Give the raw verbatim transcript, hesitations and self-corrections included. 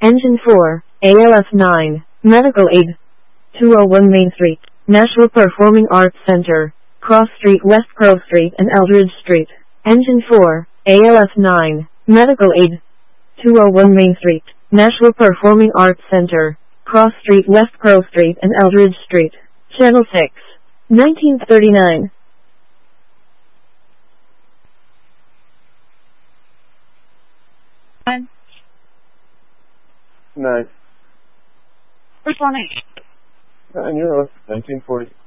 Engine four, A L F nine, Medical Aid. two oh one Main Street, Nashua Performing Arts Center, Cross Street, West Grove Street and Eldridge Street. Engine four, A L F nine, Medical Aid. two oh one Main Street, Nashua Performing Arts Center, Cross Street, West Grove Street and Eldridge Street. Channel six, nineteen thirty-nine. Nine. Nine. Which one? Nine, you're on. nineteen forty.